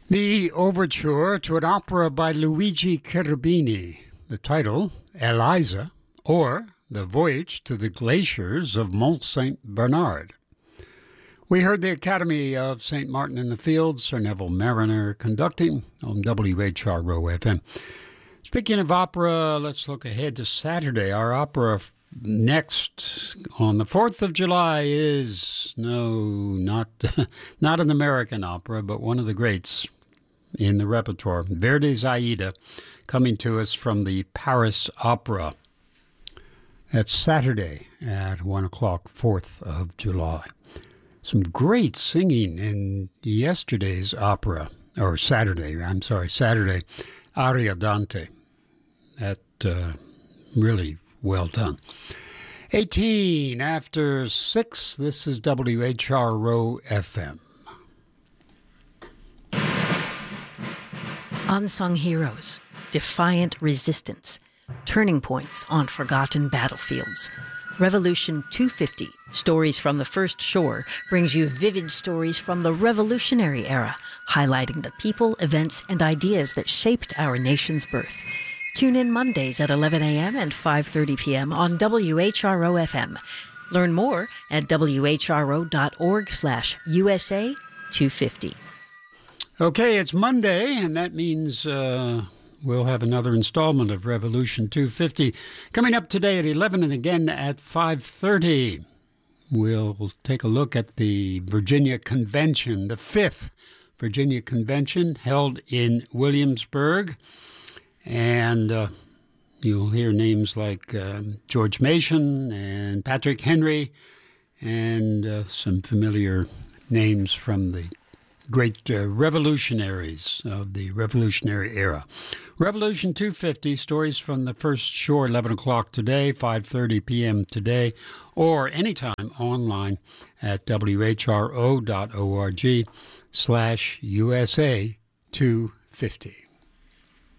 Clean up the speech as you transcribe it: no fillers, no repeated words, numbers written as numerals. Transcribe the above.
The overture to an opera by Luigi Cherubini. The title, Eliza, or The Voyage to the Glaciers of Mont Saint Bernard. We heard the Academy of St. Martin in the Fields, Sir Neville Mariner conducting on WHRO FM. Speaking of opera, let's look ahead to Saturday. Our opera next on the 4th of July is, not an American opera, but one of the greats in the repertoire. Verdi's Aida, coming to us from the Paris Opera. That's Saturday at 1 o'clock, 4th of July. Some great singing in yesterday's opera, or Saturday, Ariadante. That really well done. 18 after 6, this is WHRO FM. Unsung heroes, defiant resistance, turning points on forgotten battlefields. Revolution 250, Stories from the First Shore, brings you vivid stories from the Revolutionary era, highlighting the people, events, and ideas that shaped our nation's birth. Tune in Mondays at 11 a.m. and 5:30 p.m. on WHRO FM. Learn more at whro.org/USA 250. Okay, it's Monday, and that means we'll have another installment of Revolution 250 coming up today at 11 and again at 5:30. We'll take a look at the Virginia Convention, the 5th Virginia Convention held in Williamsburg. And you'll hear names like George Mason and Patrick Henry and some familiar names from the great revolutionaries of the Revolutionary era. Revolution 250, Stories from the First Shore, 11 o'clock today, 5:30 p.m. today, or anytime online at whro.org/USA 250.